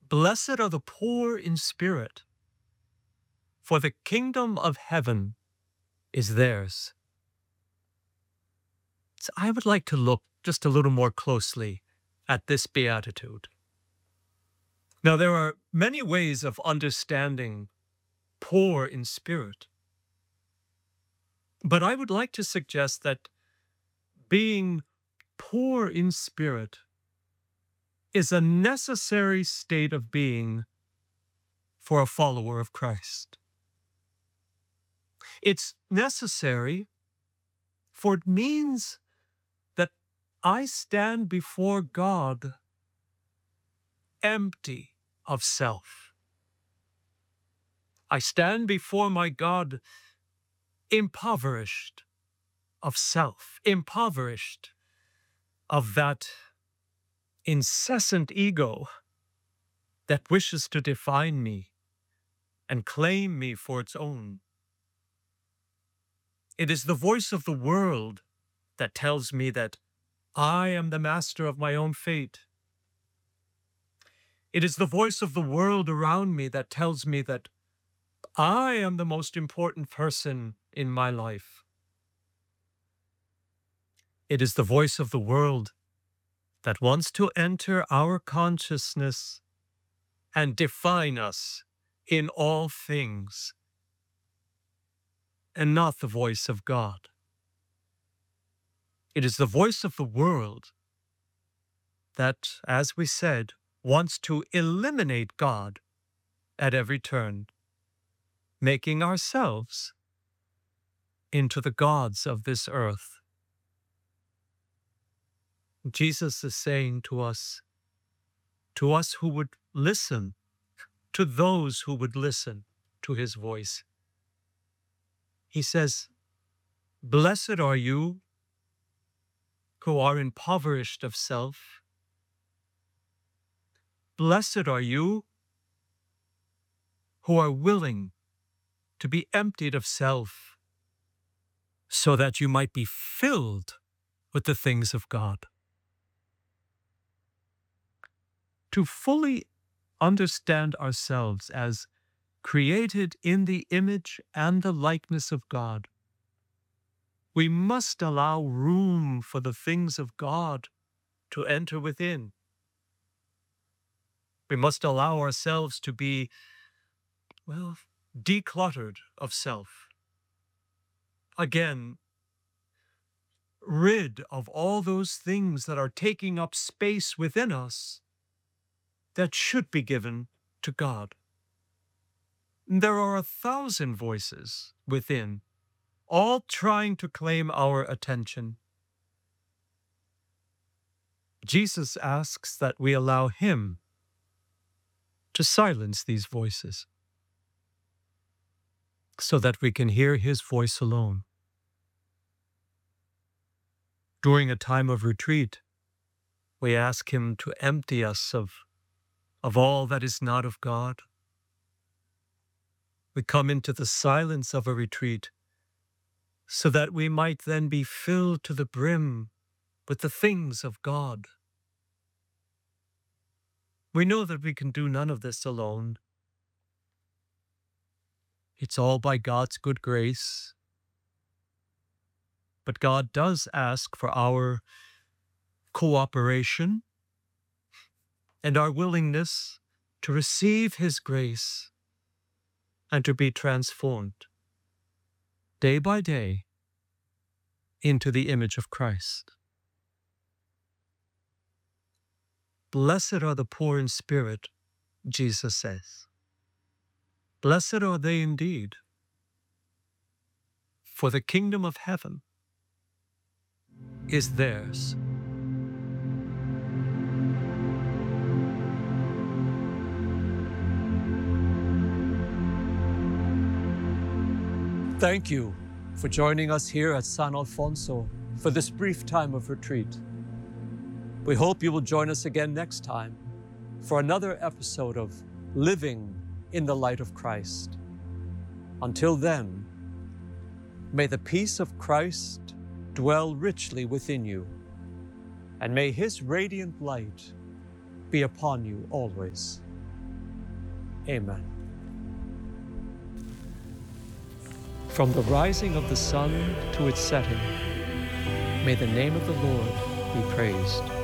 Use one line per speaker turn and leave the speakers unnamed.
Blessed are the poor in spirit, for the kingdom of heaven is theirs. So I would like to look just a little more closely at this beatitude. Now, there are many ways of understanding poor in spirit, but I would like to suggest that being poor in spirit is a necessary state of being for a follower of Christ. It's necessary, for it means that I stand before God empty of self. I stand before my God impoverished of self, impoverished of that incessant ego that wishes to define me and claim me for its own. It is the voice of the world that tells me that I am the master of my own fate. It is the voice of the world around me that tells me that I am the most important person in my life. It is the voice of the world that wants to enter our consciousness and define us in all things, and not the voice of God. It is the voice of the world that, as we said, wants to eliminate God at every turn, making ourselves into the gods of this earth. Jesus is saying to us who would listen, to those who would listen to his voice, he says, "Blessed are you who are impoverished of self. Blessed are you who are willing to be emptied of self so that you might be filled with the things of God." To fully understand ourselves as created in the image and the likeness of God, we must allow room for the things of God to enter within. We must allow ourselves to be, decluttered of self. Again, rid of all those things that are taking up space within us that should be given to God. There are 1,000 voices within, all trying to claim our attention. Jesus asks that we allow him to silence these voices so that we can hear his voice alone. During a time of retreat, we ask him to empty us of all that is not of God. We come into the silence of a retreat so that we might then be filled to the brim with the things of God. We know that we can do none of this alone. It's all by God's good grace. But God does ask for our cooperation and our willingness to receive his grace and to be transformed day by day into the image of Christ. Blessed are the poor in spirit, Jesus says. Blessed are they indeed, for the kingdom of heaven is theirs. Thank you for joining us here at San Alfonso for this brief time of retreat. We hope you will join us again next time for another episode of Living in the Light of Christ. Until then, may the peace of Christ dwell richly within you, and may his radiant light be upon you always. Amen. From the rising of the sun to its setting, may the name of the Lord be praised.